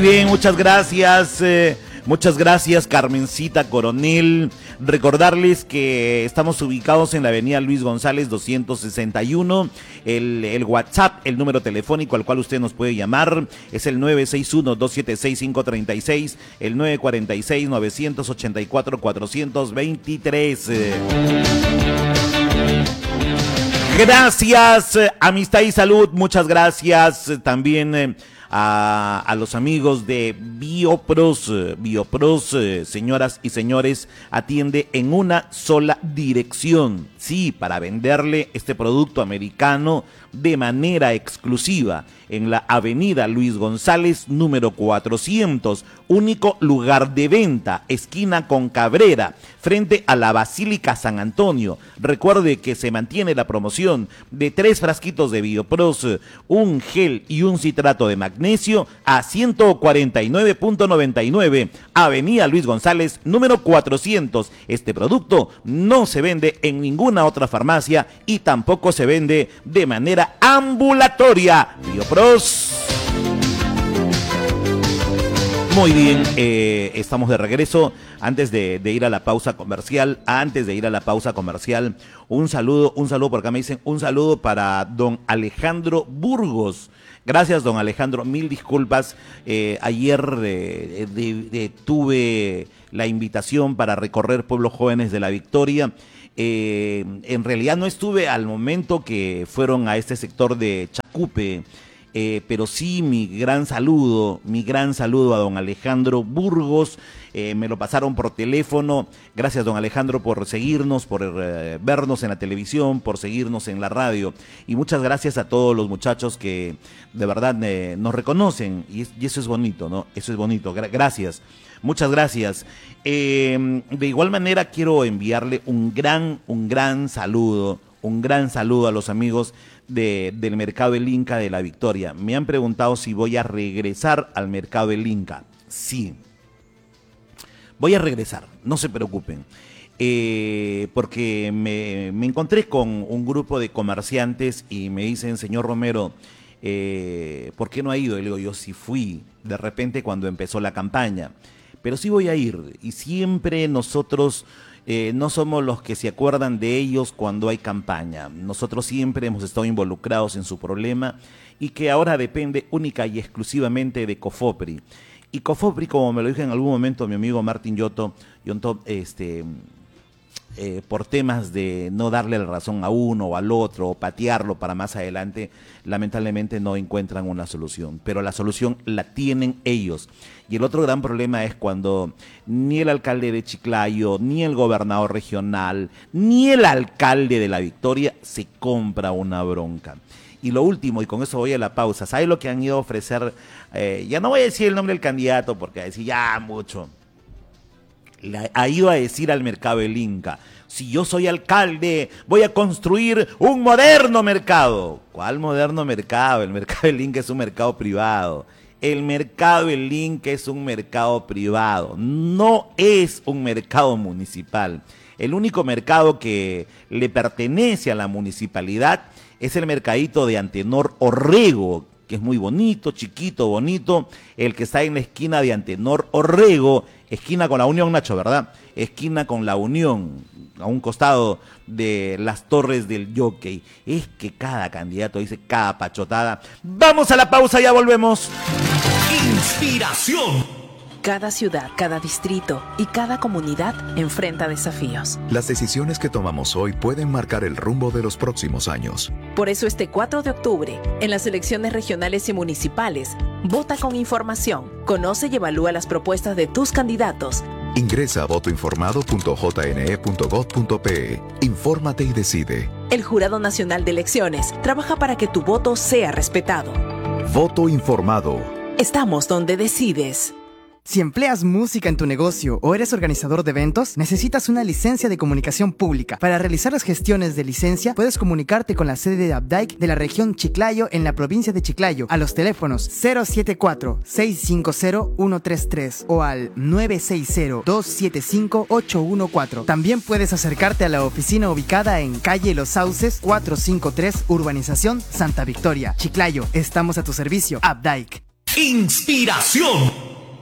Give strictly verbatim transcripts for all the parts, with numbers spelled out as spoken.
Bien, muchas gracias. Eh, muchas gracias, Carmencita Coronel. Recordarles que estamos ubicados en la avenida Luis González doscientos sesenta y uno. El, el WhatsApp, el número telefónico al cual usted nos puede llamar es el nueve seis uno, dos siete seis, cinco tres seis, el nueve cuatro seis, nueve ocho cuatro, cuatro dos tres. Gracias, Amistad y Salud. Muchas gracias también eh, A, a los amigos de Biopros. Biopros, eh, señoras y señores, atiende en una sola dirección. Sí, para venderle este producto americano de manera exclusiva en la avenida Luis González, número cuatrocientos, único lugar de venta, esquina con Cabrera, frente a la Basílica San Antonio. Recuerde que se mantiene la promoción de tres frasquitos de Biopros, un gel y un citrato de magnesio a ciento cuarenta y nueve punto noventa y nueve, avenida Luis González, número cuatrocientos. Este producto no se vende en ninguna otra farmacia y tampoco se vende de manera ambulatoria. Biopros. Muy bien, eh, estamos de regreso. Antes de, de ir a la pausa comercial, antes de ir a la pausa comercial, un saludo, un saludo por acá me dicen, un saludo para don Alejandro Burgos. Gracias, don Alejandro, mil disculpas. Eh, ayer eh, de, de, tuve la invitación para recorrer Pueblos Jóvenes de la Victoria. Eh, en realidad no estuve al momento que fueron a este sector de Chacupe, eh, pero sí mi gran saludo, mi gran saludo a don Alejandro Burgos. Eh, me lo pasaron por teléfono. Gracias, don Alejandro, por seguirnos, por eh, vernos en la televisión, por seguirnos en la radio. Y muchas gracias a todos los muchachos que de verdad eh, nos reconocen. Y, y eso es bonito, ¿no? Eso es bonito. Gra- gracias. Muchas gracias. Eh, de igual manera quiero enviarle un gran, un gran saludo, un gran saludo a los amigos de, del Mercado El Inca de la Victoria. Me han preguntado si voy a regresar al Mercado El Inca. Sí. Voy a regresar, no se preocupen, eh, porque me, me encontré con un grupo de comerciantes y me dicen, señor Romero, eh, ¿por qué no ha ido? Y le digo, yo sí fui, de repente cuando empezó la campaña, pero sí voy a ir. Y siempre nosotros eh, no somos los que se acuerdan de ellos cuando hay campaña. Nosotros siempre hemos estado involucrados en su problema y que ahora depende única y exclusivamente de Cofopri. Y Cofopri, como me lo dijo en algún momento mi amigo Martín Yoto, Yonto, este, eh, por temas de no darle la razón a uno o al otro, o patearlo para más adelante, lamentablemente no encuentran una solución. Pero la solución la tienen ellos. Y el otro gran problema es cuando ni el alcalde de Chiclayo, ni el gobernador regional, ni el alcalde de La Victoria se compra una bronca. Y lo último, y con eso voy a la pausa, ¿sabes lo que han ido a ofrecer? Eh, ya no voy a decir el nombre del candidato porque a decir ya mucho. Le ha ido a decir al Mercado El Inca, si yo soy alcalde, voy a construir un moderno mercado. ¿Cuál moderno mercado? El Mercado El Inca es un mercado privado. El Mercado El Inca es un mercado privado, no es un mercado municipal. El único mercado que le pertenece a la municipalidad es el mercadito de Antenor Orrego, que es muy bonito, chiquito, bonito, el que está en la esquina de Antenor Orrego, esquina con la Unión, Nacho, ¿verdad? Esquina con la Unión, a un costado de las Torres del Jockey. Es que cada candidato dice cada pachotada. Vamos a la pausa, ya volvemos. Inspiración. Cada ciudad, cada distrito y cada comunidad enfrenta desafíos. Las decisiones que tomamos hoy pueden marcar el rumbo de los próximos años. Por eso este cuatro de octubre, en las elecciones regionales y municipales, vota con información, conoce y evalúa las propuestas de tus candidatos. Ingresa a voto informado punto j n e punto gov punto p e. Infórmate y decide. El Jurado Nacional de Elecciones trabaja para que tu voto sea respetado. Voto informado. Estamos donde decides. Si empleas música en tu negocio o eres organizador de eventos, necesitas una licencia de comunicación pública. Para realizar las gestiones de licencia, puedes comunicarte con la sede de Abdaic de la región Chiclayo en la provincia de Chiclayo a los teléfonos cero siete cuatro, seis cinco cero, uno tres tres o al nueve seis cero, dos siete cinco, ocho uno cuatro. También puedes acercarte a la oficina ubicada en calle Los Sauces, cuatrocientos cincuenta y tres, Urbanización Santa Victoria, Chiclayo. Estamos a tu servicio, Abdaic. Inspiración.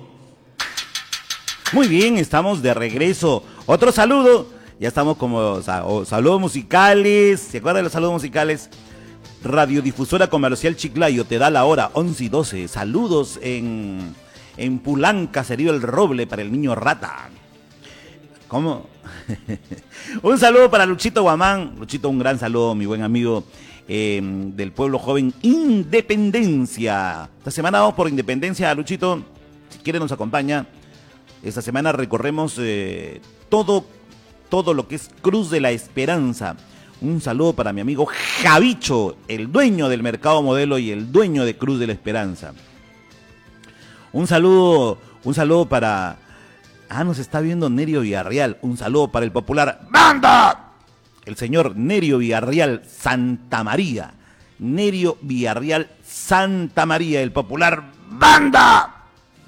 Muy bien, estamos de regreso. Otro saludo. Ya estamos como o sea, o saludos musicales. ¿Se acuerdan de los saludos musicales? Radiodifusora Comercial Chiclayo te da la hora once y doce. Saludos en, en Pulanca, Caserío El Roble para el niño Rata. ¿Cómo? Un saludo para Luchito Guamán. Luchito, un gran saludo, mi buen amigo eh, del pueblo joven Independencia. Esta semana vamos por Independencia, Luchito. Si quiere nos acompaña. Esta semana recorremos eh, todo, todo lo que es Cruz de la Esperanza. Un saludo para mi amigo Javicho, el dueño del Mercado Modelo y el dueño de Cruz de la Esperanza. Un saludo, un saludo para... Ah, nos está viendo Nerio Villarreal. Un saludo para el popular ¡Banda! El señor Nerio Villarreal Santa María. Nerio Villarreal Santa María, el popular ¡Banda!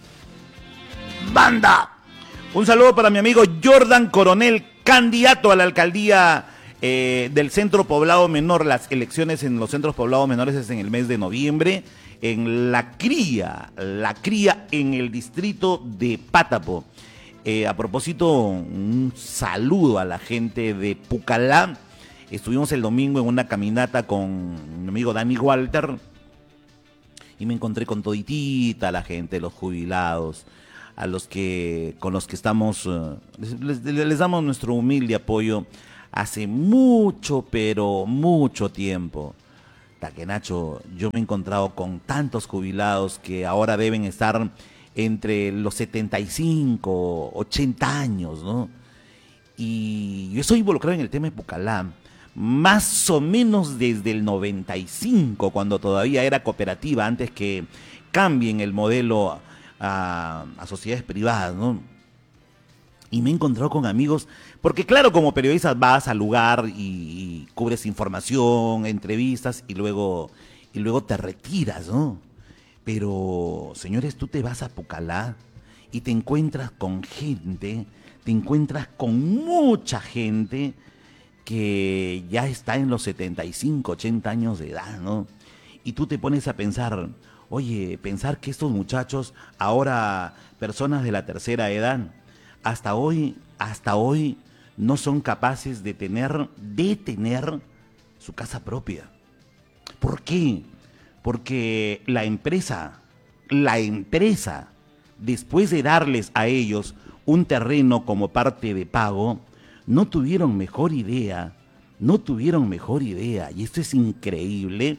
¡Banda! Un saludo para mi amigo Jordan Coronel, candidato a la alcaldía Eh, del Centro Poblado Menor. Las elecciones en los centros poblados menores es en el mes de noviembre, en La Cría, La Cría en el distrito de Pátapo. Eh, a propósito, un saludo a la gente de Pucallá. Estuvimos el domingo en una caminata con mi amigo Dani Walter y me encontré con toditita la gente, los jubilados, a los que con los que estamos, uh, les, les, les damos nuestro humilde apoyo. Hace mucho, pero mucho tiempo. Taquenacho, yo me he encontrado con tantos jubilados que ahora deben estar entre los setenta y cinco, ochenta años, ¿no? Y yo estoy involucrado en el tema de Pucallá, más o menos desde el noventa y cinco, cuando todavía era cooperativa, antes que cambien el modelo a, a sociedades privadas, ¿no? Y me he encontrado con amigos, porque claro, como periodista vas al lugar y, y cubres información, entrevistas y luego, y luego te retiras, ¿no? Pero, señores, tú te vas a Pucallá y te encuentras con gente, te encuentras con mucha gente que ya está en los setenta y cinco, ochenta años de edad, ¿no? Y tú te pones a pensar, oye, pensar que estos muchachos, ahora personas de la tercera edad, hasta hoy, hasta hoy no son capaces de tener, de tener su casa propia. ¿Por qué? Porque la empresa, la empresa, después de darles a ellos un terreno como parte de pago, no tuvieron mejor idea, no tuvieron mejor idea, y esto es increíble,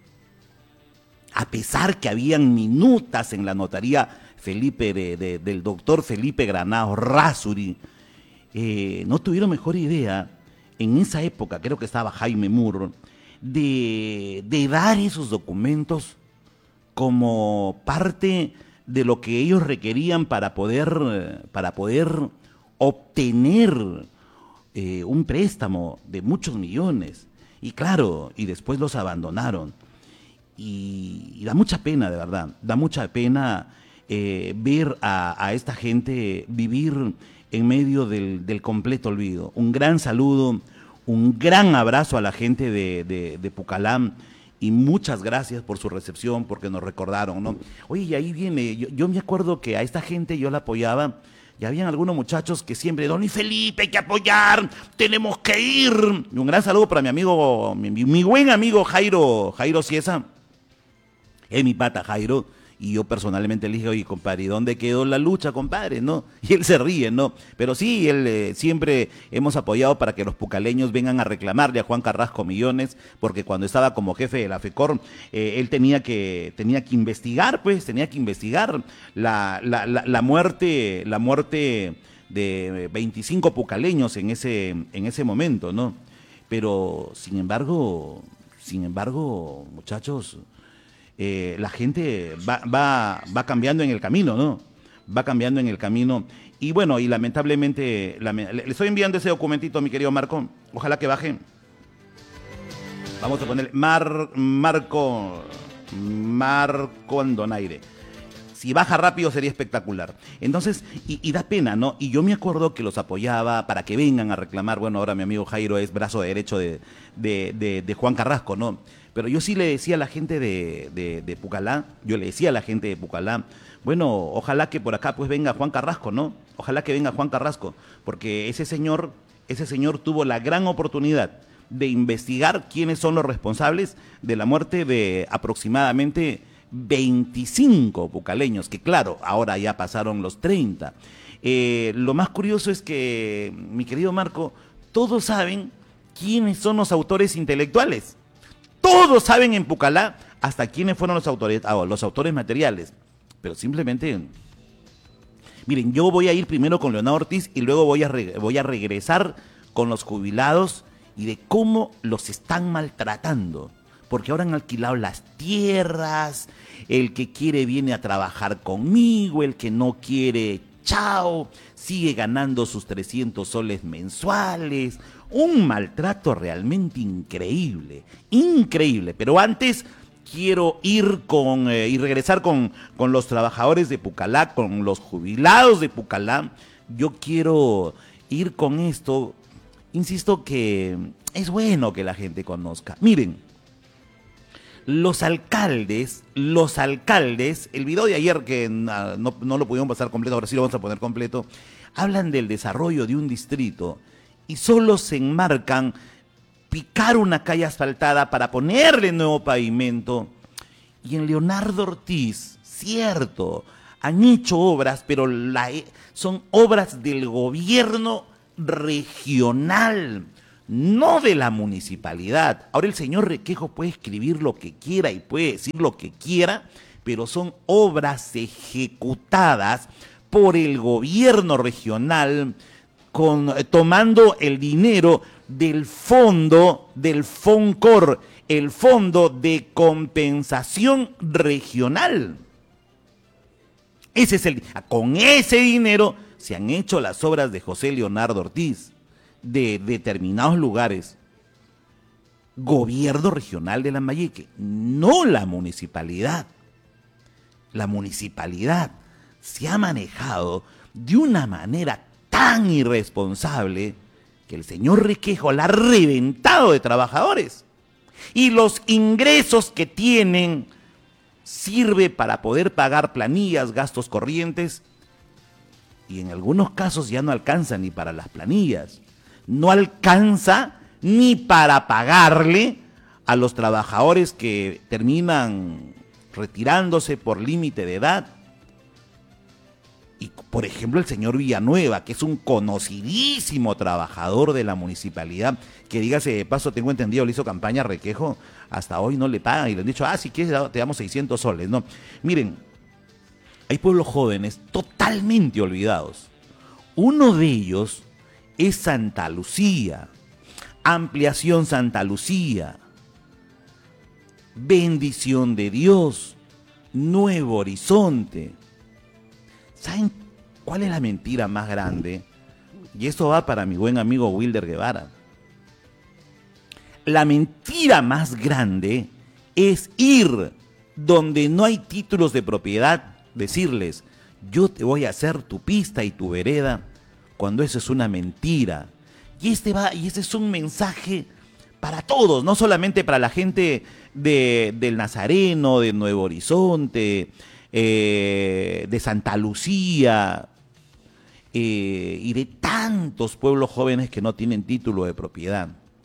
a pesar que habían minutas en la notaría Felipe de, de, del doctor Felipe Granados Rasuri, eh, no tuvieron mejor idea, en esa época, creo que estaba Jaime Moore, de, de dar esos documentos como parte de lo que ellos requerían para poder, para poder obtener eh, un préstamo de muchos millones. Y claro, y después los abandonaron. Y, y da mucha pena, de verdad, da mucha pena eh, ver a, a esta gente vivir en medio del, del completo olvido. Un gran saludo, un gran abrazo a la gente de, de, de Pucallá y muchas gracias por su recepción, porque nos recordaron, ¿no? Oye, y ahí viene, yo, yo me acuerdo que a esta gente yo la apoyaba, y habían algunos muchachos que siempre, don Luis Felipe, hay que apoyar, tenemos que ir. Y un gran saludo para mi amigo, mi, mi buen amigo Jairo, Jairo Ciesa, es mi pata Jairo, y yo personalmente le dije, oye, compadre, ¿y dónde quedó la lucha, compadre? ¿No? Y él se ríe, ¿no? Pero sí, él eh, siempre hemos apoyado para que los pucaleños vengan a reclamarle a Juan Carrasco millones, porque cuando estaba como jefe de la FECOR, eh, él tenía que, tenía que investigar, pues, tenía que investigar la, la, la, la muerte, la muerte de veinticinco pucaleños en ese, en ese momento, ¿no? Pero, sin embargo, sin embargo, muchachos, Eh, la gente va, va, va cambiando en el camino, ¿no? Va cambiando en el camino. Y bueno, y lamentablemente, lame, le estoy enviando ese documentito, mi querido Marco. Ojalá que baje. Vamos a poner Mar, Marco, Marco Andonaire. Si baja rápido sería espectacular. Entonces, y, y da pena, ¿no? Y yo me acuerdo que los apoyaba para que vengan a reclamar. Bueno, ahora mi amigo Jairo es brazo derecho de, de, de, de Juan Carrasco, ¿no? Pero yo sí le decía a la gente de, de, de Pucallá, yo le decía a la gente de Pucallá, bueno, ojalá que por acá pues venga Juan Carrasco, ¿no? Ojalá que venga Juan Carrasco, porque ese señor, ese señor tuvo la gran oportunidad de investigar quiénes son los responsables de la muerte de aproximadamente veinticinco pucaleños, que claro, ahora ya pasaron los treinta. Eh, lo más curioso es que, mi querido Marco, todos saben quiénes son los autores intelectuales. Todos saben en Pucallá hasta quiénes fueron los autores, ah, los autores materiales. Pero simplemente, miren, yo voy a ir primero con Leonardo Ortiz y luego voy a, re, voy a regresar con los jubilados y de cómo los están maltratando. Porque ahora han alquilado las tierras, el que quiere viene a trabajar conmigo, el que no quiere, chao, sigue ganando sus trescientos soles mensuales. Un maltrato realmente increíble, increíble. Pero antes quiero ir con eh, y regresar con, con los trabajadores de Pucallá, con los jubilados de Pucallá. Yo quiero ir con esto. Insisto que es bueno que la gente conozca. Miren, los alcaldes, los alcaldes, el video de ayer que uh, no, no lo pudimos pasar completo, ahora sí lo vamos a poner completo, hablan del desarrollo de un distrito y solo se enmarcan picar una calle asfaltada para ponerle nuevo pavimento. Y en Leonardo Ortiz, cierto, han hecho obras, pero la, son obras del gobierno regional, no de la municipalidad. Ahora el señor Requejo puede escribir lo que quiera y puede decir lo que quiera, pero son obras ejecutadas por el gobierno regional, con, tomando el dinero del fondo, del FONCOR, el Fondo de Compensación Regional. Ese es el, con ese dinero se han hecho las obras de José Leonardo Ortiz, de determinados lugares. Gobierno regional de Lambayeque, no la municipalidad. La municipalidad se ha manejado de una manera tan irresponsable que el señor Requejo la ha reventado de trabajadores. Y los ingresos que tienen sirve para poder pagar planillas, gastos corrientes, y en algunos casos ya no alcanza ni para las planillas. No alcanza ni para pagarle a los trabajadores que terminan retirándose por límite de edad. Y, por ejemplo, el señor Villanueva, que es un conocidísimo trabajador de la municipalidad, que dígase de paso, tengo entendido, le hizo campaña a Requejo, hasta hoy no le pagan y le han dicho, ah, si quieres te damos seiscientos soles. No, miren, hay pueblos jóvenes totalmente olvidados. Uno de ellos es Santa Lucía, Ampliación Santa Lucía, Bendición de Dios, Nuevo Horizonte. ¿Saben cuál es la mentira más grande? Y esto va para mi buen amigo Wilder Guevara. La mentira más grande es ir donde no hay títulos de propiedad, decirles, yo te voy a hacer tu pista y tu vereda, cuando eso es una mentira. Y este va, y este es un mensaje para todos, no solamente para la gente de, del Nazareno, de Nuevo Horizonte, eh, de Santa Lucía, eh, y de tantos pueblos jóvenes que no tienen título de propiedad.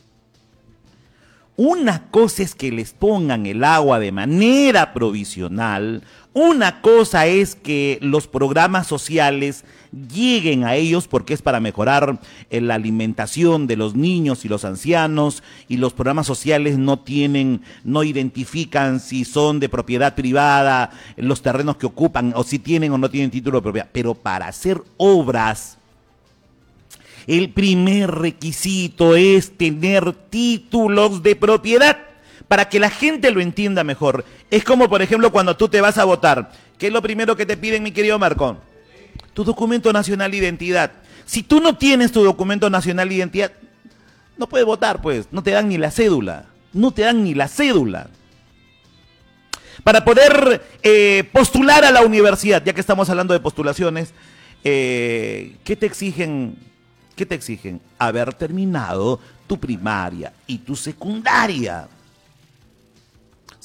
Una cosa es que les pongan el agua de manera provisional, una cosa es que los programas sociales lleguen a ellos porque es para mejorar la alimentación de los niños y los ancianos, y los programas sociales no tienen, no identifican si son de propiedad privada, los terrenos que ocupan, o si tienen o no tienen título de propiedad. Pero para hacer obras, el primer requisito es tener títulos de propiedad, para que la gente lo entienda mejor. Es como, por ejemplo, cuando tú te vas a votar. ¿Qué es lo primero que te piden, mi querido Marco? Tu documento nacional de identidad. Si tú no tienes tu documento nacional de identidad, no puedes votar, pues. No te dan ni la cédula. No te dan ni la cédula. Para poder eh, postular a la universidad, ya que estamos hablando de postulaciones, eh, ¿qué te exigen? ¿Qué te exigen? Haber terminado tu primaria y tu secundaria.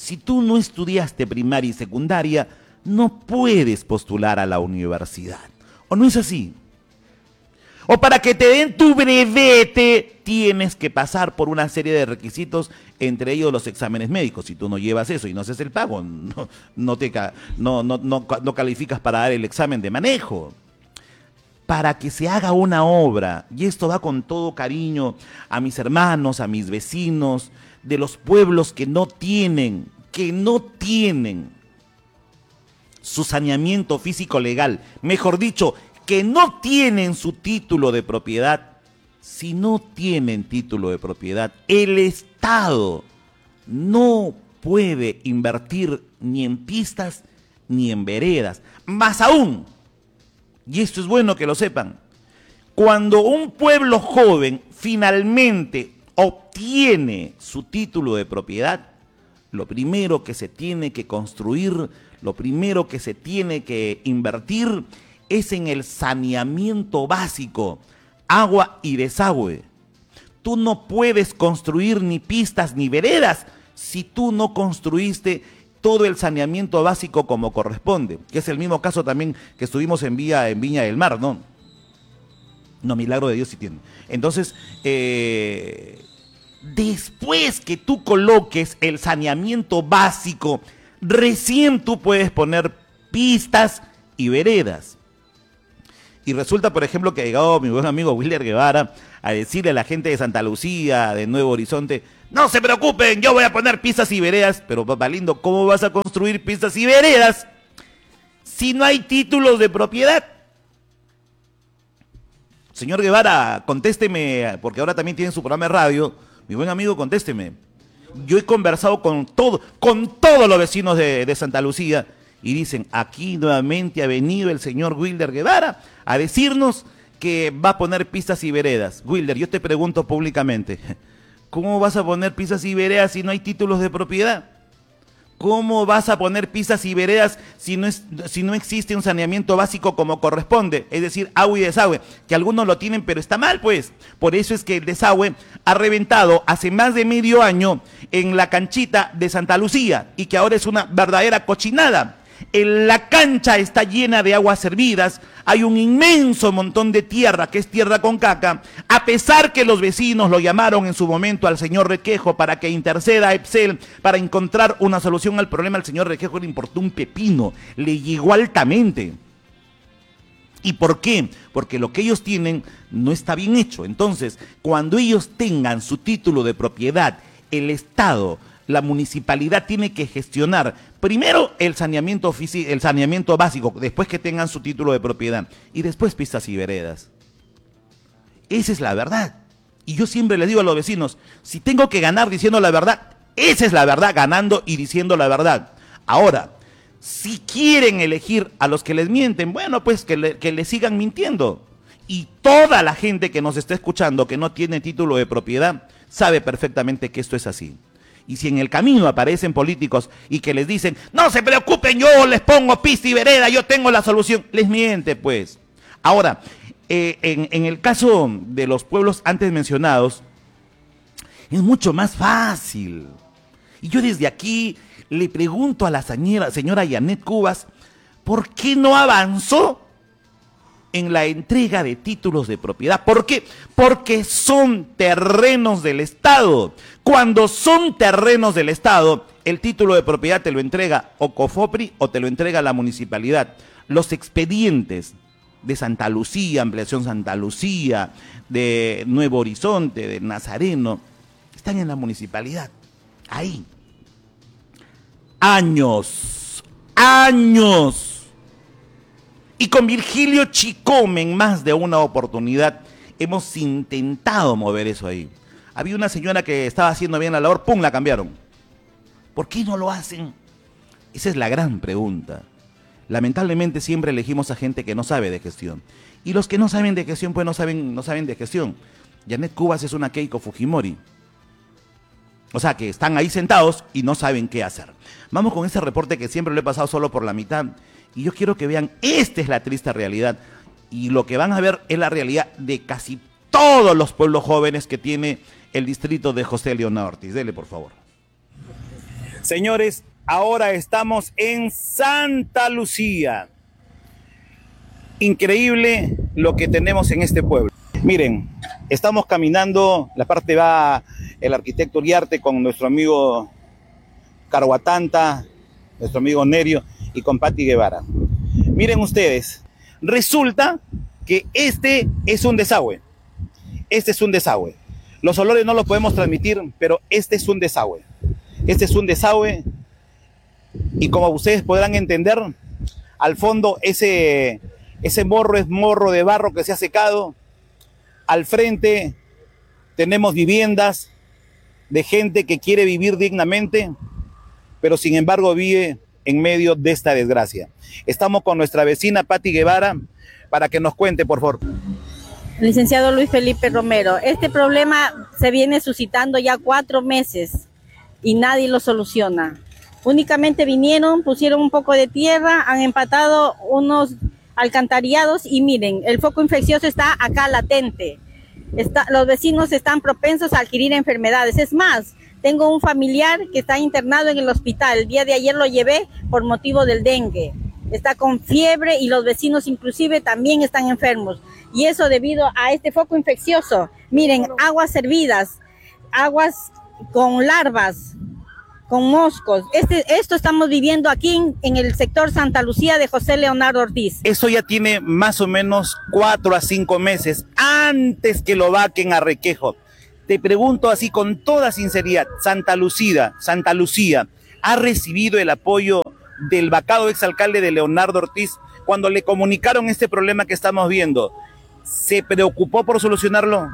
Si tú no estudiaste primaria y secundaria, no puedes postular a la universidad. ¿O no es así? O para que te den tu brevete, tienes que pasar por una serie de requisitos, entre ellos los exámenes médicos. Si tú no llevas eso y no haces el pago, no, no, te, no, no, no, no calificas para dar el examen de manejo. Para que se haga una obra, y esto va con todo cariño a mis hermanos, a mis vecinos, de los pueblos que no tienen, que no tienen su saneamiento físico legal, mejor dicho, que no tienen su título de propiedad. Si no tienen título de propiedad, el Estado no puede invertir ni en pistas ni en veredas. Más aún, y esto es bueno que lo sepan, cuando un pueblo joven finalmente obtiene su título de propiedad, lo primero que se tiene que construir, lo primero que se tiene que invertir es en el saneamiento básico, agua y desagüe. Tú no puedes construir ni pistas ni veredas si tú no construiste todo el saneamiento básico como corresponde, que es el mismo caso también que estuvimos en, Vía, en Viña del Mar, ¿no? No, milagro de Dios sí tiene. Entonces, eh, después que tú coloques el saneamiento básico, recién tú puedes poner pistas y veredas. Y resulta, por ejemplo, que ha llegado mi buen amigo Wilder Guevara a decirle a la gente de Santa Lucía, de Nuevo Horizonte, no se preocupen, yo voy a poner pistas y veredas. Pero papá lindo, ¿cómo vas a construir pistas y veredas si no hay títulos de propiedad? Señor Guevara, contésteme, porque ahora también tiene su programa de radio. Mi buen amigo, contésteme. Yo he conversado con todo, con todos los vecinos de, de Santa Lucía, y dicen, aquí nuevamente ha venido el señor Wilder Guevara a decirnos que va a poner pistas y veredas. Wilder, yo te pregunto públicamente, ¿cómo vas a poner pistas y veredas si no hay títulos de propiedad? ¿Cómo vas a poner pistas y veredas si no, es, si no existe un saneamiento básico como corresponde? Es decir, agua y desagüe, que algunos lo tienen, pero está mal, pues. Por eso es que el desagüe ha reventado hace más de medio año en la canchita de Santa Lucía y que ahora es una verdadera cochinada. En la cancha está llena de aguas hervidas, hay un inmenso montón de tierra, que es tierra con caca, a pesar que los vecinos lo llamaron en su momento al señor Requejo para que interceda a EPSEL para encontrar una solución al problema. Al señor Requejo le importó un pepino, le llegó altamente. ¿Y por qué? Porque lo que ellos tienen no está bien hecho. Entonces, cuando ellos tengan su título de propiedad, el Estado, la municipalidad tiene que gestionar primero el saneamiento, el saneamiento básico, después que tengan su título de propiedad, y después pistas y veredas. Esa es la verdad. Y yo siempre les digo a los vecinos, si tengo que ganar diciendo la verdad, esa es la verdad, ganando y diciendo la verdad. Ahora, si quieren elegir a los que les mienten, bueno, pues que le, que le sigan mintiendo. Y toda la gente que nos está escuchando, que no tiene título de propiedad, sabe perfectamente que esto es así. Y si en el camino aparecen políticos y que les dicen, no se preocupen, yo les pongo pista y vereda, yo tengo la solución, les miente, pues. Ahora, eh, en, en el caso de los pueblos antes mencionados, es mucho más fácil. Y yo desde aquí le pregunto a la señora, señora Yanet Cubas, ¿por qué no avanzó en la entrega de títulos de propiedad? ¿Por qué? Porque son terrenos del Estado. Cuando son terrenos del Estado, el título de propiedad te lo entrega o COFOPRI o te lo entrega la municipalidad. Los expedientes de Santa Lucía, Ampliación Santa Lucía, de Nuevo Horizonte, de Nazareno, están en la municipalidad. Ahí. Años, años. Y con Virgilio Chicome en más de una oportunidad hemos intentado mover eso ahí. Había una señora que estaba haciendo bien la labor, ¡pum!, la cambiaron. ¿Por qué no lo hacen? Esa es la gran pregunta. Lamentablemente siempre elegimos a gente que no sabe de gestión. Y los que no saben de gestión, pues no saben, no saben de gestión. Yanet Cubas es una Keiko Fujimori. O sea, que están ahí sentados y no saben qué hacer. Vamos con ese reporte que siempre lo he pasado solo por la mitad. Y yo quiero que vean, esta es la triste realidad. Y lo que van a ver es la realidad de casi todos los pueblos jóvenes que tiene el distrito de José Leonardo Ortiz. Dele, por favor. Señores, ahora estamos en Santa Lucía. Increíble lo que tenemos en este pueblo. Miren, estamos caminando, la parte va el arquitecto Uriarte con nuestro amigo Carhuatanta, nuestro amigo Nerio y con Pati Guevara. Miren ustedes, resulta que este es un desagüe. Este es un desagüe. Los olores no los podemos transmitir, pero este es un desagüe. Este es un desagüe y como ustedes podrán entender, al fondo ese, ese morro es morro de barro que se ha secado. Al frente tenemos viviendas de gente que quiere vivir dignamente, pero sin embargo vive en medio de esta desgracia. Estamos con nuestra vecina Pati Guevara para que nos cuente, por favor. Licenciado Luis Felipe Romero, este problema se viene suscitando ya cuatro meses y nadie lo soluciona. Únicamente vinieron, pusieron un poco de tierra, han empatado unos alcantarillados y miren, el foco infeccioso está acá latente. Está, los vecinos están propensos a adquirir enfermedades. Es más, tengo un familiar que está internado en el hospital. El día de ayer lo llevé por motivo del dengue. Está con fiebre y los vecinos inclusive también están enfermos. Y eso debido a este foco infeccioso. Miren, aguas hervidas, aguas con larvas, con moscos. Este, esto estamos viviendo aquí en, en el sector Santa Lucía de José Leonardo Ortiz. Eso ya tiene más o menos cuatro a cinco meses antes que lo vaquen a Requejo. Te pregunto así con toda sinceridad, Santa Lucía, Santa Lucía, ¿ha recibido el apoyo del vacado exalcalde de Leonardo Ortiz cuando le comunicaron este problema que estamos viendo? ¿Se preocupó por solucionarlo?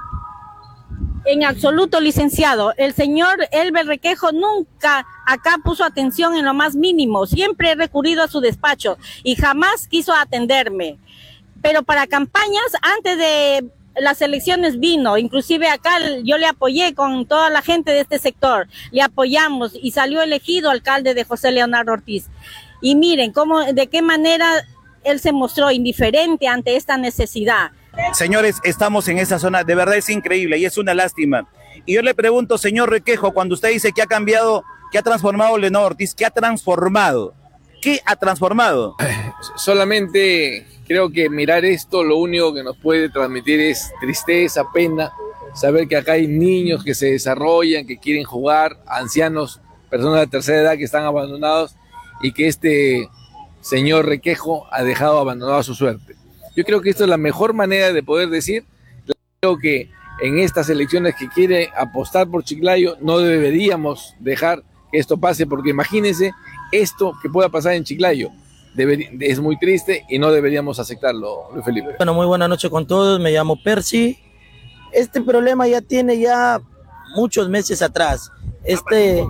En absoluto, licenciado. El señor Elber Requejo nunca acá puso atención en lo más mínimo. Siempre he recurrido a su despacho y jamás quiso atenderme. Pero para campañas, antes de las elecciones vino, inclusive acá yo le apoyé con toda la gente de este sector. Le apoyamos y salió elegido alcalde de José Leonardo Ortiz. Y miren cómo, de qué manera él se mostró indiferente ante esta necesidad. Señores, estamos en esa zona, de verdad es increíble y es una lástima. Y yo le pregunto, señor Requejo, cuando usted dice que ha cambiado, que ha transformado Leonardo Ortiz, ¿qué ha transformado? ¿Qué ha transformado? Solamente creo que mirar esto lo único que nos puede transmitir es tristeza, pena, saber que acá hay niños que se desarrollan, que quieren jugar, ancianos, personas de tercera edad que están abandonados y que este señor Requejo ha dejado abandonado a su suerte. Yo creo que esto es la mejor manera de poder decir. Creo que en estas elecciones que quiere apostar por Chiclayo no deberíamos dejar que esto pase, porque imagínense esto que pueda pasar en Chiclayo. Deber, es muy triste y no deberíamos aceptarlo, Luis Felipe. Bueno, muy buena noche con todos, me llamo Percy. Este problema ya tiene ya muchos meses atrás. Este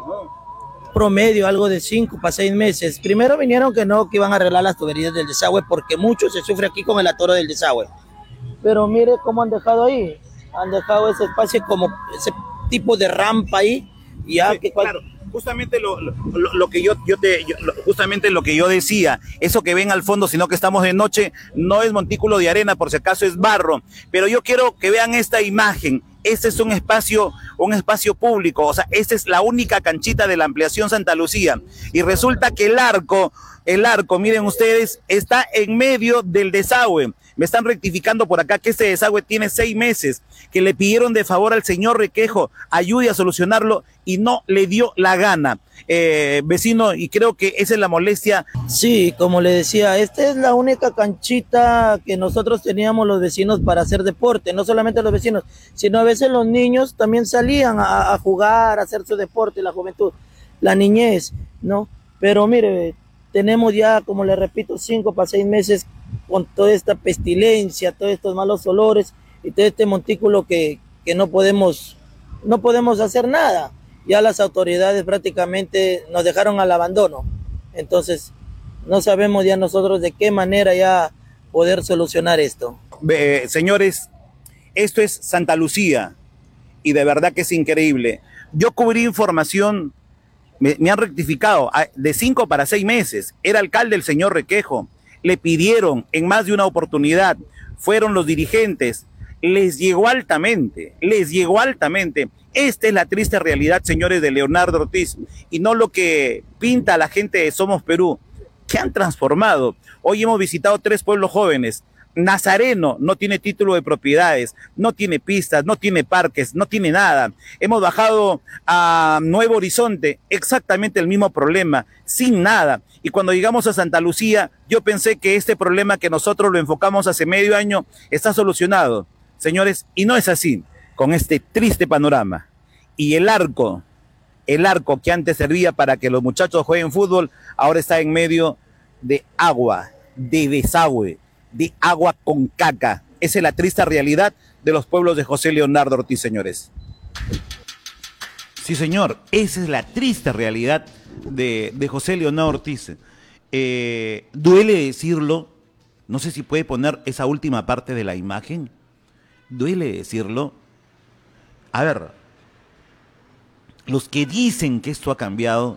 promedio, algo de cinco para seis meses. Primero vinieron que no, que iban a arreglar las tuberías del desagüe, porque mucho se sufre aquí con el atoro del desagüe. Pero mire cómo han dejado ahí, han dejado ese espacio como ese tipo de rampa ahí. Ya sí, que cual... claro. Justamente lo, lo, lo que yo, yo te, yo, lo, justamente lo que yo decía, eso que ven al fondo, sino que estamos de noche, no es montículo de arena, por si acaso es barro, pero yo quiero que vean esta imagen. Este es un espacio, un espacio público, o sea, esta es la única canchita de la ampliación Santa Lucía, y resulta que el arco, el arco, miren ustedes, está en medio del desagüe. Me están rectificando por acá que este desagüe tiene seis meses, que le pidieron de favor al señor Requejo ayude a solucionarlo y no le dio la gana. Eh, vecino, y creo que esa es la molestia. Sí, como le decía, esta es la única canchita que nosotros teníamos los vecinos para hacer deporte, no solamente los vecinos, sino a veces los niños también salían a, a jugar, a hacer su deporte, la juventud, la niñez, ¿no? Pero mire, tenemos ya, como le repito, cinco para seis meses con toda esta pestilencia, todos estos malos olores y todo este montículo que, que no podemos, no podemos hacer nada. Ya las autoridades prácticamente nos dejaron al abandono. Entonces, no sabemos ya nosotros de qué manera ya poder solucionar esto. Eh, señores, esto es Santa Lucía y de verdad que es increíble. Yo cubrí información, me, me han rectificado, de cinco para seis meses. Era alcalde el señor Requejo. Le pidieron en más de una oportunidad, fueron los dirigentes, les llegó altamente, les llegó altamente. Esta es la triste realidad, señores, de Leonardo Ortiz, y no lo que pinta la gente de Somos Perú, que han transformado. Hoy hemos visitado tres pueblos jóvenes. Nazareno no tiene título de propiedades, no tiene pistas, no tiene parques, no tiene nada. Hemos bajado a Nuevo Horizonte, exactamente el mismo problema, sin nada. Y cuando llegamos a Santa Lucía, yo pensé que este problema que nosotros lo enfocamos hace medio año está solucionado, señores, y no es así, con este triste panorama. Y el arco, el arco que antes servía para que los muchachos jueguen fútbol, ahora está en medio de agua, de desagüe, de agua con caca. Esa es la triste realidad de los pueblos de José Leonardo Ortiz, señores. Sí, señor, esa es la triste realidad de, de José Leonardo Ortiz. Eh, duele decirlo, no sé si puede poner esa última parte de la imagen. Duele decirlo. A ver, los que dicen que esto ha cambiado,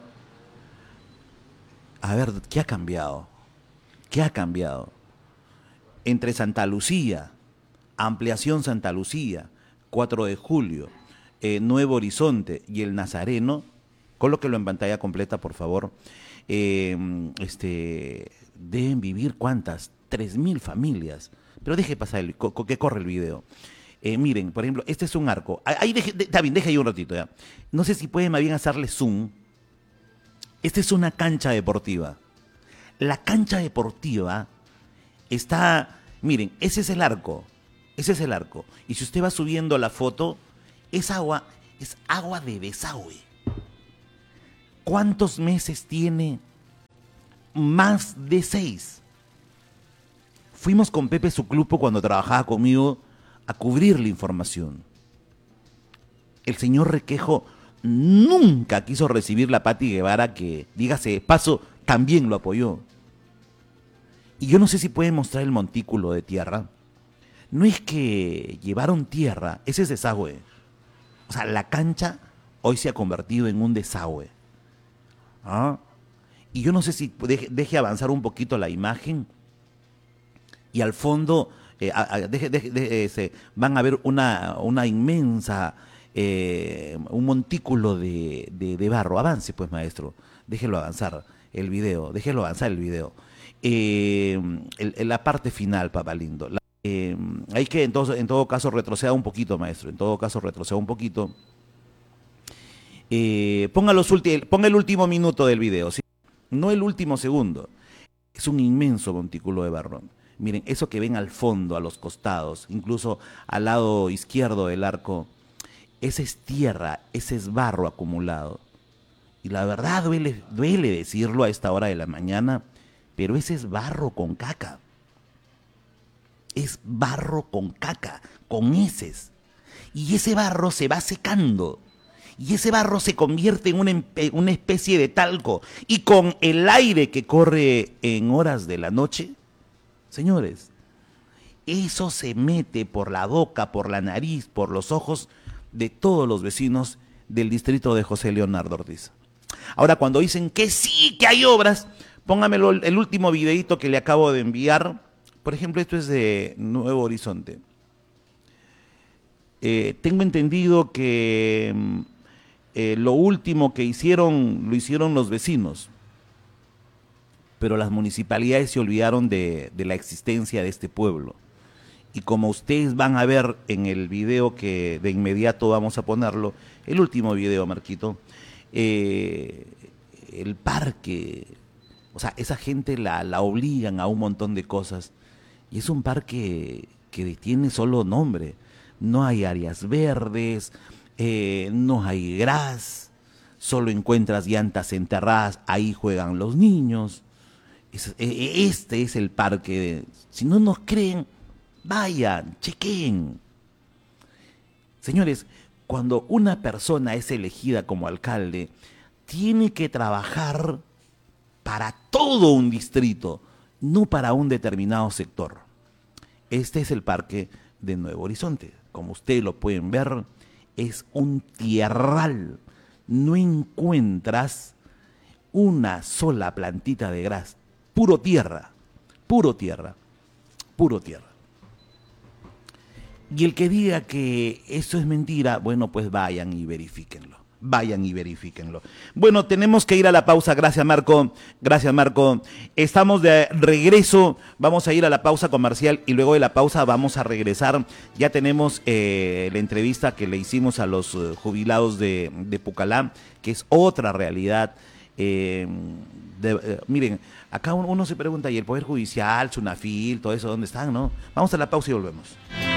a ver, ¿qué ha cambiado? ¿Qué ha cambiado? Entre Santa Lucía, Ampliación Santa Lucía, cuatro de julio, eh, Nuevo Horizonte y el Nazareno, colóquelo en pantalla completa, por favor. Eh, este, deben vivir, ¿cuántas? Tres mil familias. Pero deje pasar, el, co que corre el video. Eh, miren, por ejemplo, este es un arco. Ahí deje, de, David, deje ahí un ratito ya. No sé si pueden más bien hacerle zoom. Esta es una cancha deportiva. La cancha deportiva está, miren, ese es el arco, ese es el arco. Y si usted va subiendo la foto, es agua, es agua de desagüe. ¿Cuántos meses tiene? Más de seis. Fuimos con Pepe Suclupo cuando trabajaba conmigo a cubrir la información. El señor Requejo nunca quiso recibir la Pati Guevara, que, dígase de paso, también lo apoyó. Y yo no sé si pueden mostrar el montículo de tierra. No es que llevaron tierra, ese es desagüe. O sea, la cancha hoy se ha convertido en un desagüe. ¿Ah? Y yo no sé si deje, deje avanzar un poquito la imagen. Y al fondo eh, a, a, deje, deje, deje, se, van a ver una, una inmensa, eh, un montículo de, de, de barro. Avance pues, maestro, déjelo avanzar el video, déjelo avanzar el video. Eh, el, el, la parte final, papá lindo. La, eh, hay que, entonces, en todo caso, retroceda un poquito, maestro. En todo caso, retroceda un poquito. Eh, ponga, los ponga el último minuto del video, ¿sí? No el último segundo. Es un inmenso montículo de barro. Miren, eso que ven al fondo, a los costados, incluso al lado izquierdo del arco, esa es tierra, ese es barro acumulado. Y la verdad duele, duele decirlo a esta hora de la mañana, pero ese es barro con caca. Es barro con caca, con heces. Y ese barro se va secando. Y ese barro se convierte en una, una especie de talco. Y con el aire que corre en horas de la noche, señores, eso se mete por la boca, por la nariz, por los ojos de todos los vecinos del distrito de José Leonardo Ortiz. Ahora, cuando dicen que sí, que hay obras, póngamelo el último videito que le acabo de enviar. Por ejemplo, esto es de Nuevo Horizonte. Eh, tengo entendido que eh, lo último que hicieron, lo hicieron los vecinos. Pero las municipalidades se olvidaron de, de la existencia de este pueblo. Y como ustedes van a ver en el video que de inmediato vamos a ponerlo, el último video, Marquito, eh, el parque, o sea, esa gente la, la obligan a un montón de cosas. Y es un parque que tiene solo nombre. No hay áreas verdes, eh, no hay gras, solo encuentras llantas enterradas, ahí juegan los niños. Este es el parque. Si no nos creen, vayan, chequen. Señores, cuando una persona es elegida como alcalde, tiene que trabajar para todo un distrito, no para un determinado sector. Este es el parque de Nuevo Horizonte. Como ustedes lo pueden ver, es un tierral. No encuentras una sola plantita de gras. Puro tierra, puro tierra, puro tierra. Y el que diga que esto es mentira, bueno, pues vayan y verifíquenlo. Vayan y verifíquenlo. Bueno, tenemos que ir a la pausa. Gracias, Marco. Gracias, Marco. Estamos de regreso. Vamos a ir a la pausa comercial y luego de la pausa vamos a regresar. Ya tenemos eh, la entrevista que le hicimos a los uh, jubilados de, de Pucallá, que es otra realidad. Eh, de, eh, miren, acá uno, uno se pregunta, ¿y el Poder Judicial, Sunafil, todo eso, dónde están, no? Vamos a la pausa y volvemos.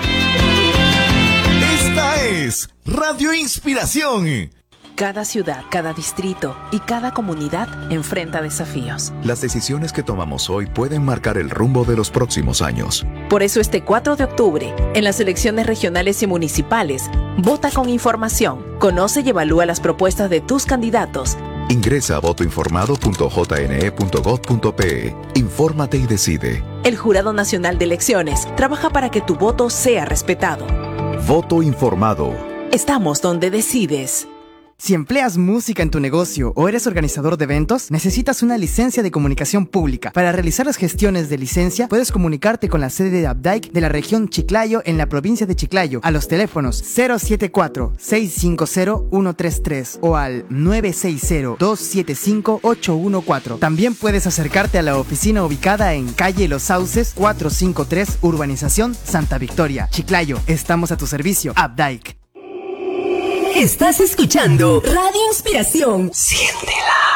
Esta es Radio Inspiración. Cada ciudad, cada distrito y cada comunidad enfrenta desafíos. Las decisiones que tomamos hoy pueden marcar el rumbo de los próximos años. Por eso este cuatro de octubre, en las elecciones regionales y municipales, vota con información, conoce y evalúa las propuestas de tus candidatos. Ingresa a voto informado punto j n e punto gov punto p e. Infórmate y decide. El Jurado Nacional de Elecciones trabaja para que tu voto sea respetado. Voto informado. Estamos donde decides. Si empleas música en tu negocio o eres organizador de eventos, necesitas una licencia de comunicación pública. Para realizar las gestiones de licencia, puedes comunicarte con la sede de Abdaic de la región Chiclayo en la provincia de Chiclayo a los teléfonos cero siete cuatro, seis cinco cero, uno tres tres o al nueve seis cero, dos siete cinco, ocho uno cuatro. También puedes acercarte a la oficina ubicada en calle Los Sauces cuatrocientos cincuenta y tres, Urbanización Santa Victoria, Chiclayo. Estamos a tu servicio, Abdaic. Estás escuchando Radio Inspiración. Siéntela.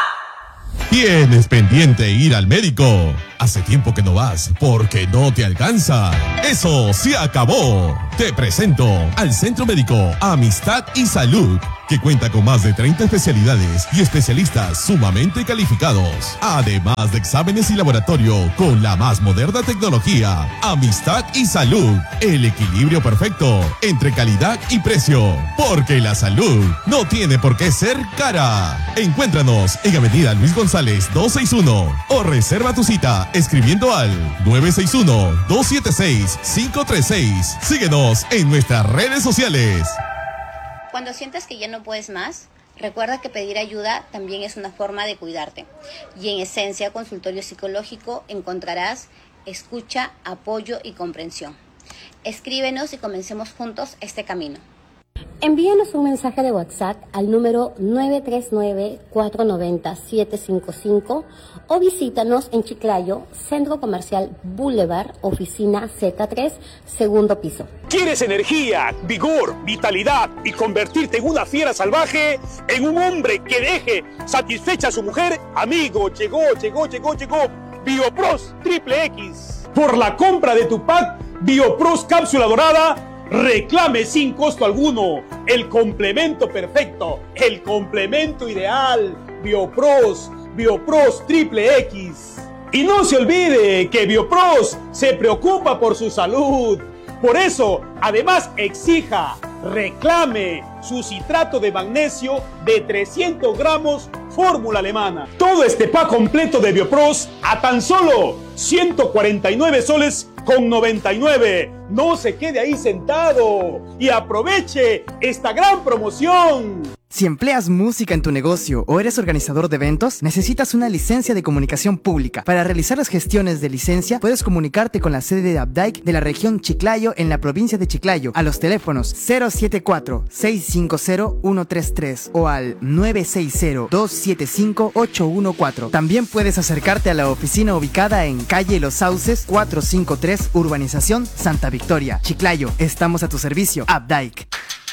Tienes pendiente ir al médico. Hace tiempo que no vas porque no te alcanza. Eso se acabó. Te presento al Centro Médico Amistad y Salud, que cuenta con más de treinta especialidades y especialistas sumamente calificados, además de exámenes y laboratorio con la más moderna tecnología. Amistad y Salud, el equilibrio perfecto entre calidad y precio, porque la salud no tiene por qué ser cara. Encuéntranos en Avenida Luis González doscientos sesenta y uno o reserva tu cita escribiendo al nueve seis uno, dos siete seis, cinco tres seis. Síguenos en nuestras redes sociales. Cuando sientas que ya no puedes más, recuerda que pedir ayuda también es una forma de cuidarte. Y en Esencia Consultorio Psicológico encontrarás escucha, apoyo y comprensión. Escríbenos y comencemos juntos este camino. Envíanos un mensaje de WhatsApp al número nueve tres nueve, cuatro nueve cero, siete cinco cinco o visítanos en Chiclayo, Centro Comercial Boulevard, oficina Z tres, segundo piso. ¿Quieres energía, vigor, vitalidad y convertirte en una fiera salvaje? ¿En un hombre que deje satisfecha a su mujer? Amigo, llegó, llegó, llegó, llegó Biopros Triple X. Por la compra de tu pack Biopros Cápsula Dorada, reclame sin costo alguno el complemento perfecto, el complemento ideal, Biopros, Biopros Triple X. Y no se olvide que Biopros se preocupa por su salud. Por eso, además, exija, reclame su citrato de magnesio de trescientos gramos, fórmula alemana. Todo este pack completo de Biopros a tan solo ciento cuarenta y nueve soles con noventa y nueve. No se quede ahí sentado y aproveche esta gran promoción. Si empleas música en tu negocio o eres organizador de eventos, necesitas una licencia de comunicación pública. Para realizar las gestiones de licencia, puedes comunicarte con la sede de Abdaic de la región Chiclayo en la provincia de Chiclayo a los teléfonos cero siete cuatro, seis cinco cero, uno tres tres o al nueve seis cero, dos siete cinco, ocho uno cuatro. También puedes acercarte a la oficina ubicada en calle Los Sauces cuatrocientos cincuenta y tres, Urbanización Santa Victoria, Chiclayo. Estamos a tu servicio, Abdaic.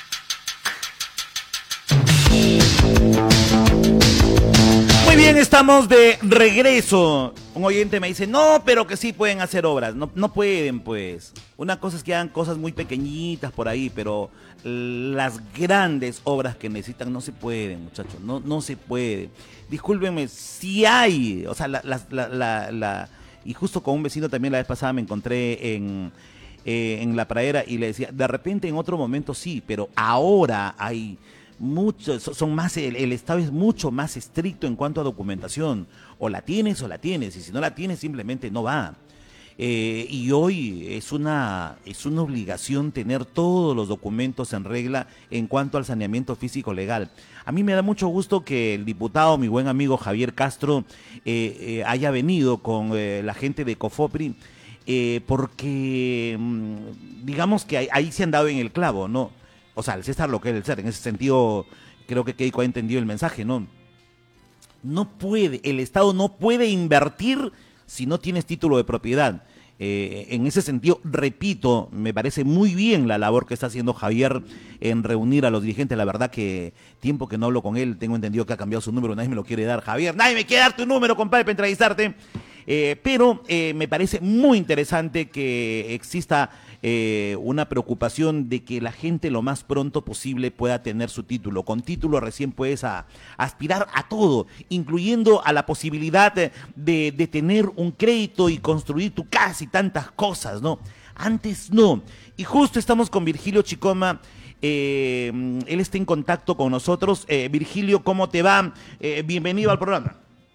Muy bien, estamos de regreso. Un oyente me dice, no, pero que sí pueden hacer obras. No, no pueden, pues. Una cosa es que hagan cosas muy pequeñitas por ahí, pero las grandes obras que necesitan no se pueden, muchachos. No, no se puede. Discúlpenme, si hay, o sea, la, la, la, la, la... Y justo con un vecino también la vez pasada me encontré en, eh, en La Pradera y le decía, de repente en otro momento sí, pero ahora hay... Muchos, son más, el, el Estado es mucho más estricto en cuanto a documentación. O la tienes o la tienes, y si no la tienes simplemente no va. Eh, y hoy es una, es una obligación tener todos los documentos en regla en cuanto al saneamiento físico legal. A mí me da mucho gusto que el diputado, mi buen amigo Javier Castro, eh, eh, haya venido con eh, la gente de Cofopri eh, porque mm, digamos que ahí, ahí se han dado en el clavo, ¿no? O sea, el César lo que es el ser, en ese sentido creo que Keiko ha entendido el mensaje, ¿no? No puede, el Estado no puede invertir si no tienes título de propiedad. Eh, en ese sentido, repito, me parece muy bien la labor que está haciendo Javier en reunir a los dirigentes. La verdad que tiempo que no hablo con él, tengo entendido que ha cambiado su número, nadie me lo quiere dar. Javier, nadie me quiere dar tu número, compadre, para entrevistarte. Eh, pero eh, me parece muy interesante que exista eh, una preocupación de que la gente lo más pronto posible pueda tener su título. Con título recién puedes a, aspirar a todo, incluyendo a la posibilidad de, de, de tener un crédito y construir tu casa y tantas cosas, ¿no? Antes no. Y justo estamos con Virgilio Chicoma. Eh, él está en contacto con nosotros. Eh, Virgilio, ¿cómo te va? Eh, bienvenido al programa.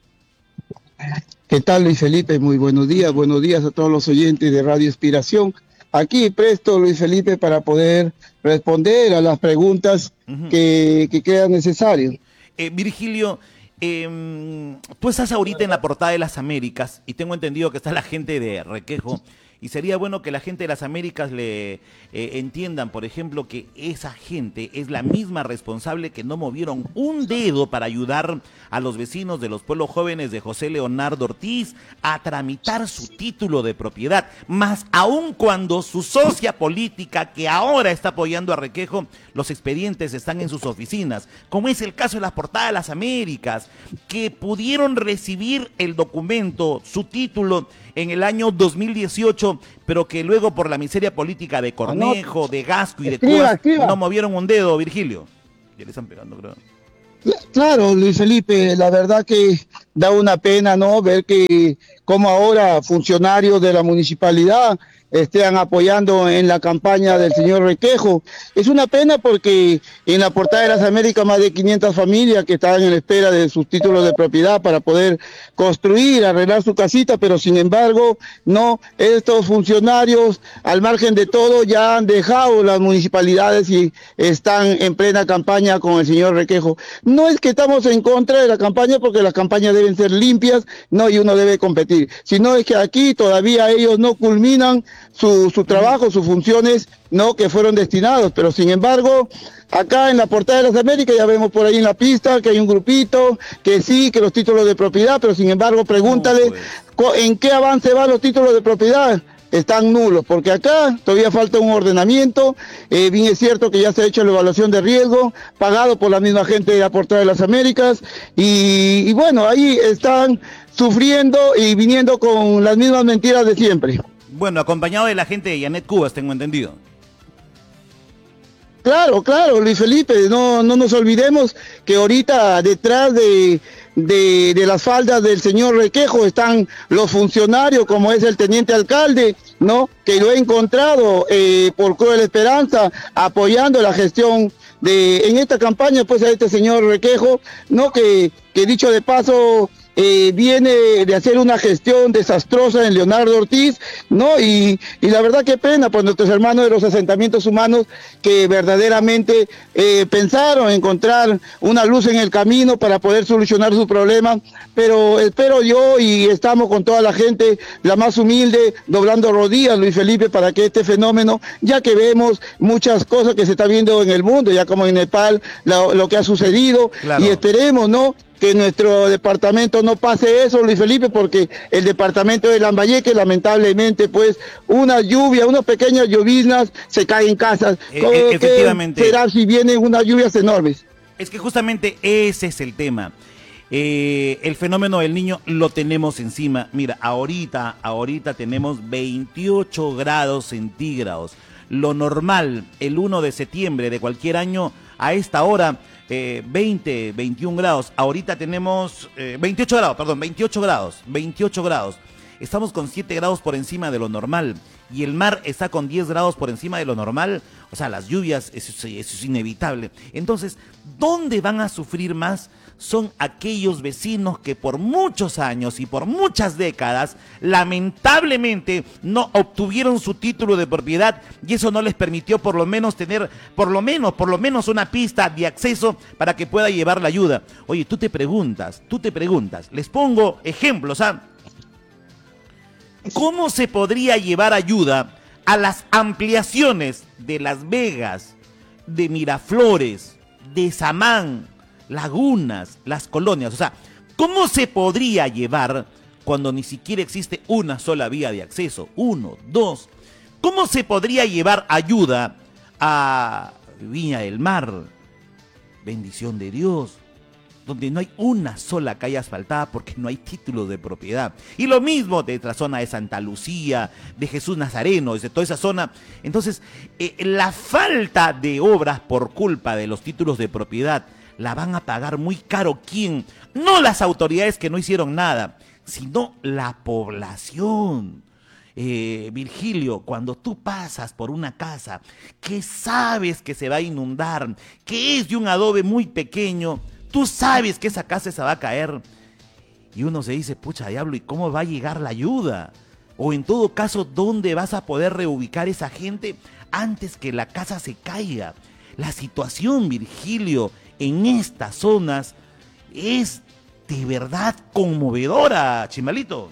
¿Qué tal, Luis Felipe? Muy buenos días, buenos días a todos los oyentes de Radio Inspiración. Aquí presto, Luis Felipe, para poder responder a las preguntas uh-huh. que, que crean necesarias. Eh, Virgilio, eh, tú estás ahorita en la portada de las Américas y tengo entendido que está la gente de Requejo. Y sería bueno que la gente de las Américas le eh, entiendan, por ejemplo, que esa gente es la misma responsable que no movieron un dedo para ayudar a los vecinos de los pueblos jóvenes de José Leonardo Ortiz a tramitar su título de propiedad, más aún cuando su socia política que ahora está apoyando a Requejo, los expedientes están en sus oficinas, como es el caso de las portadas de las Américas, que pudieron recibir el documento, su título, en el año dos mil dieciocho, pero que luego por la miseria política de Cornejo, de Gasco y de Cubas no movieron un dedo, Virgilio. Ya le están pegando, creo. Claro, Luis Felipe, la verdad que da una pena, ¿no? Ver que como ahora funcionarios de la municipalidad estén apoyando en la campaña del señor Requejo. Es una pena porque en la portada de las Américas más de quinientas familias que están en espera de sus títulos de propiedad para poder construir, arreglar su casita, pero sin embargo, no, estos funcionarios, al margen de todo, ya han dejado las municipalidades y están en plena campaña con el señor Requejo. No es que estamos en contra de la campaña porque las campañas deben ser limpias, no, y uno debe competir, sino es que aquí todavía ellos no culminan Su, su trabajo, sus funciones, no que fueron destinados, pero sin embargo, acá en la portada de las Américas ya vemos por ahí en la pista que hay un grupito, que sí, que los títulos de propiedad, pero sin embargo, pregúntale, ¿en qué avance van los títulos de propiedad? Están nulos, porque acá todavía falta un ordenamiento, eh, bien es cierto que ya se ha hecho la evaluación de riesgo, pagado por la misma gente de la portada de las Américas, y, y bueno, ahí están sufriendo y viniendo con las mismas mentiras de siempre. Bueno, acompañado de la gente de Janet Cubas, tengo entendido. Claro, claro, Luis Felipe, no, no nos olvidemos que ahorita detrás de, de, de las faldas del señor Requejo están los funcionarios, como es el teniente alcalde, ¿no? Que lo he encontrado eh, por Cruel Esperanza, apoyando la gestión de, en esta campaña, pues a este señor Requejo, ¿no? Que, que dicho de paso, Eh, viene de hacer una gestión desastrosa en Leonardo Ortiz, ¿no? Y, y la verdad qué pena por nuestros hermanos de los asentamientos humanos que verdaderamente eh, pensaron encontrar una luz en el camino para poder solucionar su problema, pero espero yo y estamos con toda la gente, la más humilde, doblando rodillas, Luis Felipe, para que este fenómeno, ya que vemos muchas cosas que se está viendo en el mundo, ya como en Nepal, lo, lo que ha sucedido, claro. Y esperemos, ¿no?, que nuestro departamento no pase eso, Luis Felipe, porque el departamento de Lambayeque, lamentablemente, pues, una lluvia, unas pequeñas lloviznas, se caen casas. Eh, eh, efectivamente. ¿Qué será si vienen unas lluvias enormes? Es que justamente ese es el tema. Eh, el fenómeno del Niño lo tenemos encima. Mira, ahorita, ahorita tenemos veintiocho grados centígrados. Lo normal, el uno de septiembre de cualquier año, a esta hora, Eh, veinte, veintiún grados, ahorita tenemos eh, veintiocho grados, perdón, veintiocho grados, veintiocho grados, estamos con siete grados por encima de lo normal y el mar está con diez grados por encima de lo normal, o sea, las lluvias, eso, eso es inevitable. Entonces, ¿dónde van a sufrir más? Son aquellos vecinos que por muchos años y por muchas décadas lamentablemente no obtuvieron su título de propiedad y eso no les permitió por lo menos tener, por lo menos, por lo menos una pista de acceso para que pueda llevar la ayuda. Oye, tú te preguntas, tú te preguntas, les pongo ejemplos, ¿ah? ¿Cómo se podría llevar ayuda a las ampliaciones de Las Vegas, de Miraflores, de Samán, Lagunas, las colonias? O sea, ¿cómo se podría llevar cuando ni siquiera existe una sola vía de acceso? Uno, dos. ¿Cómo se podría llevar ayuda a Viña del Mar, Bendición de Dios, donde no hay una sola calle asfaltada porque no hay título de propiedad? Y lo mismo de la zona de Santa Lucía, de Jesús Nazareno, desde toda esa zona. Entonces, eh, la falta de obras por culpa de los títulos de propiedad la van a pagar muy caro. ¿Quién? No las autoridades que no hicieron nada, sino la población. Eh, Virgilio, cuando tú pasas por una casa que sabes que se va a inundar, que es de un adobe muy pequeño, tú sabes que esa casa se va a caer, y uno se dice, pucha diablo, ¿y cómo va a llegar la ayuda? O en todo caso, ¿dónde vas a poder reubicar esa gente antes que la casa se caiga? La situación, Virgilio, en estas zonas es de verdad conmovedora, Chimalito.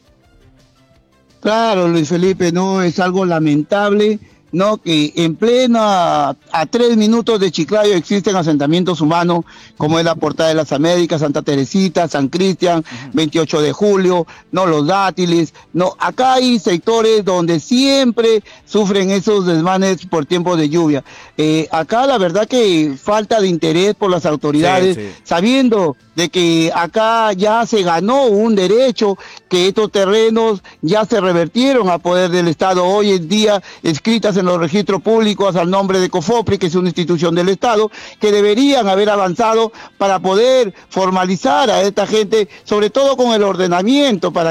Claro, Luis Felipe, no, es algo lamentable, ¿no? Que en plena, a tres minutos de Chiclayo existen asentamientos humanos, como es la Portada de las Américas, Santa Teresita, San Cristian, veintiocho de julio, ¿no? Los Dátiles, ¿no? Acá hay sectores donde siempre sufren esos desmanes por tiempo de lluvia. Eh, acá la verdad que falta de interés por las autoridades, sí, sí. Sabiendo de que acá ya se ganó un derecho, que estos terrenos ya se revertieron a poder del Estado, hoy en día escritas en los registros públicos al nombre de COFOPRI, que es una institución del Estado, que deberían haber avanzado para poder formalizar a esta gente, sobre todo con el ordenamiento, para